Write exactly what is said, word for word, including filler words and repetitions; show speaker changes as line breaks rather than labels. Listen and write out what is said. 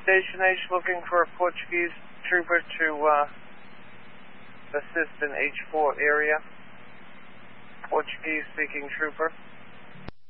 Station H looking for a Portuguese trooper to uh, assist in H four area. Portuguese speaking trooper.